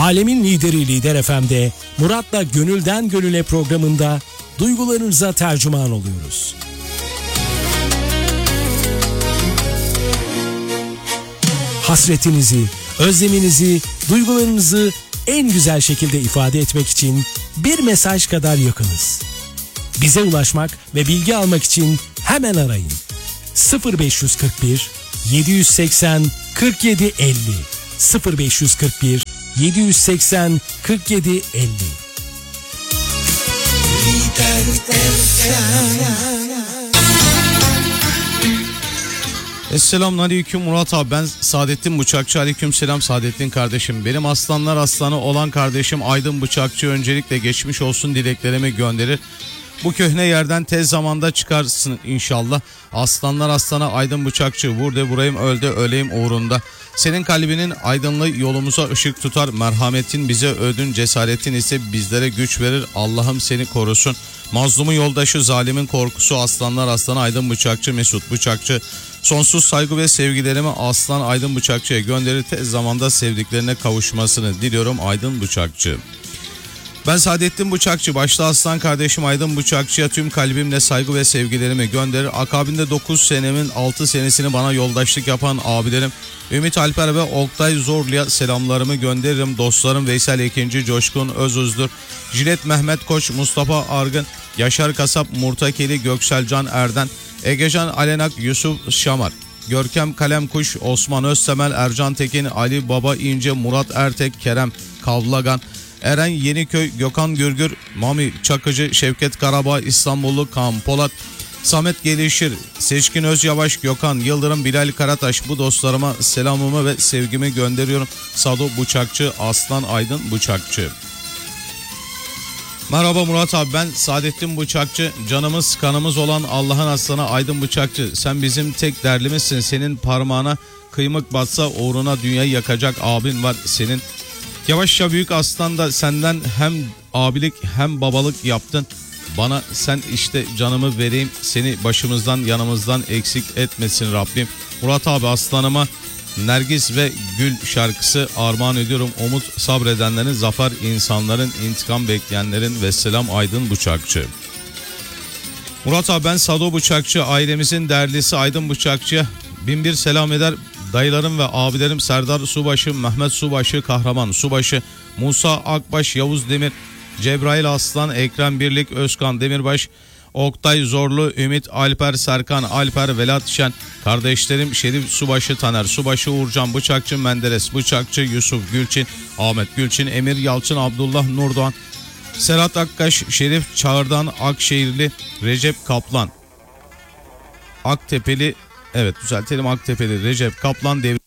Alemin lideri Lider FM'de Murat'la Gönülden Gönüle programında duygularınıza tercüman oluyoruz. Hasretinizi, özleminizi, duygularınızı en güzel şekilde ifade etmek için bir mesaj kadar yakınız. Bize ulaşmak ve bilgi almak için hemen arayın. 0541 780 47 50 0541 780 47 50. Selamünaleyküm Murat abi, ben Saadettin Bıçakçı. Aleyküm selam Saadettin kardeşim. Benim aslanlar aslanı olan kardeşim Aydın Bıçakçı öncelikle geçmiş olsun dileklerimi gönderir. Bu köhne yerden tez zamanda çıkarsın inşallah. Aslanlar aslanı Aydın Bıçakçı, vurdu vurayım öldü öleyim uğrunda. Senin kalbinin aydınlığı yolumuza ışık tutar. Merhametin bize ödün, cesaretin ise bizlere güç verir. Allah'ım seni korusun. Mazlumun yoldaşı, zalimin korkusu. Aslanlar aslanı Aydın Bıçakçı, Mesut Bıçakçı. Sonsuz saygı ve sevgilerimi Aslan Aydın Bıçakçı'ya gönderir. Tez zamanda sevdiklerine kavuşmasını diliyorum Aydın Bıçakçı. Ben Saadettin Bıçakçı, başta aslan kardeşim Aydın Bıçakçı'ya tüm kalbimle saygı ve sevgilerimi gönderir. Akabinde 9 senemin 6 senesini bana yoldaşlık yapan abilerim Ümit Alper ve Oktay Zorlu'ya selamlarımı gönderirim. Dostlarım Veysel Ekinci, Coşkun Özüzdür, Jilet Mehmet Koç, Mustafa Argın, Yaşar Kasap, Murtakeli, Gökselcan Erden, Egecan Alenak, Yusuf Şamar, Görkem Kalemkuş, Osman Öztemel, Ercan Tekin, Ali Baba İnce, Murat Ertek, Kerem Kavlagan, Eren Yeniköy, Gökhan Gürgür, Mami Çakıcı, Şevket Karabağ, İstanbullu Kaan Polat, Samet Gelişir, Seçkin Özyavaş, Gökhan Yıldırım, Bilal Karataş, bu dostlarıma selamımı ve sevgimi gönderiyorum. Sado Bıçakçı, Aslan Aydın Bıçakçı. Merhaba Murat abi, ben Saadettin Bıçakçı, canımız kanımız olan Allah'ın aslanı Aydın Bıçakçı. Sen bizim tek derlimizsin, senin parmağına kıymık batsa uğruna dünyayı yakacak abin var senin. Yavaşça büyük aslan da senden hem abilik hem babalık yaptın. Bana sen işte canımı vereyim, seni başımızdan yanımızdan eksik etmesin Rabbim. Murat abi, aslanıma Nergis ve Gül şarkısı armağan ediyorum. Umut sabredenlerin, zafer insanların, intikam bekleyenlerin. Vesselam Aydın Bıçakçı. Murat abi, ben Sado Bıçakçı, ailemizin değerlisi Aydın Bıçakçı'ya bin bir selam eder. Dayılarım ve abilerim Serdar Subaşı, Mehmet Subaşı, Kahraman Subaşı, Musa Akbaş, Yavuz Demir, Cebrail Aslan, Ekrem Birlik, Özkan Demirbaş, Oktay Zorlu, Ümit Alper, Serkan Alper, Velat Şen, kardeşlerim Şerif Subaşı, Taner Subaşı, Uğurcan Bıçakçı, Menderes Bıçakçı, Yusuf Gülçin, Ahmet Gülçin, Emir Yalçın, Abdullah Nurdoğan, Serhat Akkaş, Şerif Çağırdan, Akşehirli, Recep Kaplan, Aktepeli, evet düzeltelim, Aktepeli Recep Kaplan, Devrim